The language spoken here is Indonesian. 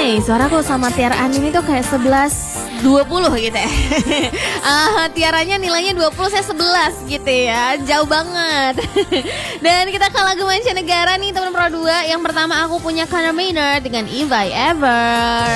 Suaraku sama Tiara Andini tuh kayak 11-20 gitu ya. Tiaranya nilainya 20, saya 11 gitu ya. Jauh banget. Dan kita ke lagu mancanegara nih teman Pro 2. Yang pertama aku punya Conor Maynard dengan If I Ever.